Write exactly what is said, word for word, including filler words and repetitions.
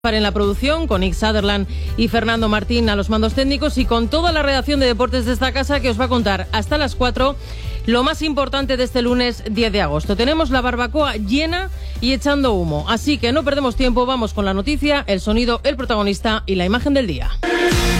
En la producción, con Nick Sutherland y Fernando Martín a los mandos técnicos, y con toda la redacción de deportes de esta casa, que os va a contar hasta las cuatro lo más importante de este lunes diez de agosto. Tenemos la barbacoa llena y echando humo, así que no perdemos tiempo, vamos con la noticia, el sonido, el protagonista y la imagen del día.